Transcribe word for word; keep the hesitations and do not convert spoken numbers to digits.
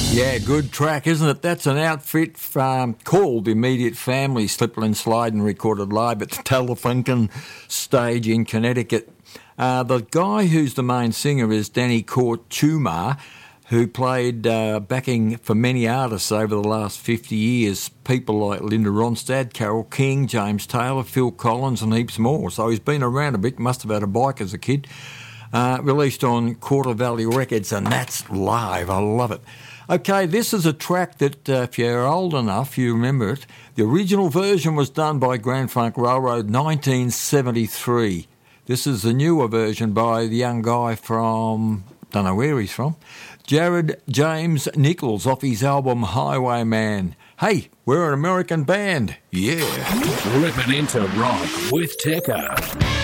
Yeah, good track, isn't it? That's an outfit um, called Immediate Family, Slipper and Slide, and recorded live at the Telefunken stage in Connecticut. Uh, the guy who's the main singer is Danny Kortchumar, who played uh, backing for many artists over the last fifty years, people like Linda Ronstadt, Carole King, James Taylor, Phil Collins and heaps more. So he's been around a bit, must have had a bike as a kid. Uh, released on Quarter Valley Records, and that's live. I love it. Okay, this is a track that, uh, if you're old enough, you remember it. The original version was done by Grand Funk Railroad nineteen seventy-three. This is the newer version by the young guy from, don't know where he's from, Jared James Nichols, off his album Highwayman. Hey, we're an American band. Yeah. Ripping into rock with Tekka.